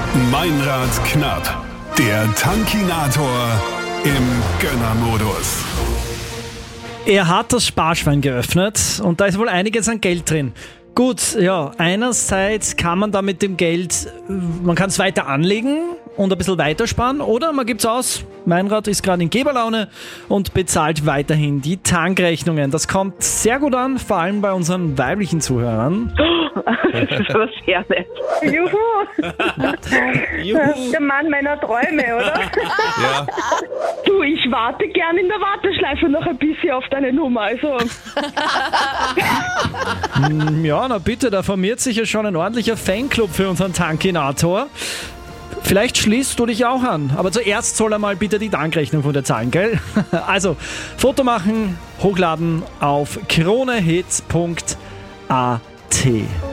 Meinrad knapp. Der Tankinator im Gönnermodus. Er hat das Sparschwein geöffnet und da ist wohl einiges an Geld drin. Gut, ja, einerseits kann man da mit dem Geld, man kann es weiter anlegen und ein bisschen weitersparen, oder man gibt's aus, Meinrad ist gerade in Geberlaune und bezahlt weiterhin die Tankrechnungen. Das kommt sehr gut an, vor allem bei unseren weiblichen Zuhörern. Das ist aber sehr nett. Juhu! Der Mann meiner Träume, oder? Ja. Du, ich warte gern in der Warteschleife noch ein bisschen auf deine Nummer. Also, Ja, na bitte, da formiert sich ja schon ein ordentlicher Fanclub für unseren Tankinator. Vielleicht schließt du dich auch an, aber zuerst soll er mal bitte die Tankrechnung von dir zahlen, gell? Also, Foto machen, hochladen auf kronehit.at.